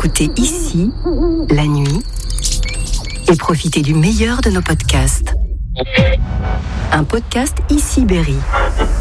écouter ici, la nuit, et profiter du meilleur de nos podcasts. Un podcast Ici Berry.